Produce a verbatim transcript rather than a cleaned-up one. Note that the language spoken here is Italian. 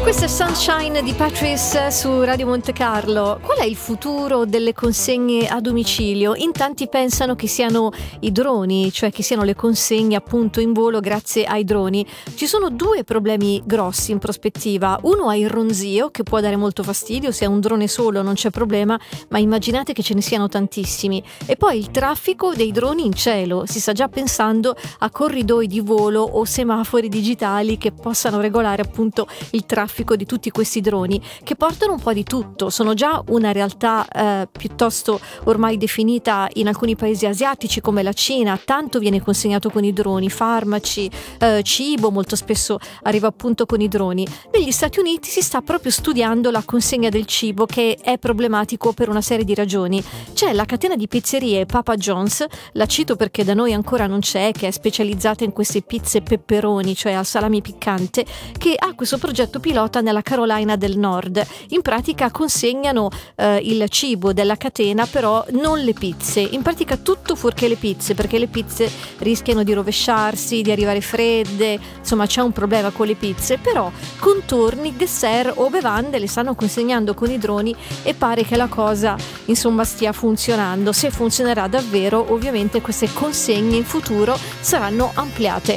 Questo è Sunshine di Patrice su Radio Monte Carlo. Qual è il futuro delle consegne a domicilio? In tanti pensano che siano i droni, cioè che siano le consegne appunto in volo grazie ai droni. Ci sono due problemi grossi in prospettiva. Uno è il ronzio, che può dare molto fastidio. Se è un drone solo non c'è problema, ma immaginate che ce ne siano tantissimi. E poi il traffico dei droni in cielo. Si sta già pensando a corridoi di volo o semafori digitali che possano regolare appunto il traffico di tutti questi droni, che portano un po' di tutto. Sono già una realtà eh, piuttosto ormai definita in alcuni paesi asiatici come la Cina. Tanto viene consegnato con i droni, farmaci, eh, cibo molto spesso arriva appunto con i droni. Negli Stati Uniti si sta proprio studiando la consegna del cibo, che è problematico per una serie di ragioni. C'è la catena di pizzerie Papa John's, la cito perché da noi ancora non c'è, che è specializzata in queste pizze pepperoni, cioè al salami piccante, che ha questo progetto pilota nella Carolina del Nord. In pratica consegnano eh, il cibo della catena, però non le pizze, in pratica tutto fuorché le pizze, perché le pizze rischiano di rovesciarsi, di arrivare fredde, insomma c'è un problema con le pizze. Però contorni, dessert o bevande le stanno consegnando con i droni e pare che la cosa insomma stia funzionando. Se funzionerà davvero, ovviamente queste consegne in futuro saranno ampliate.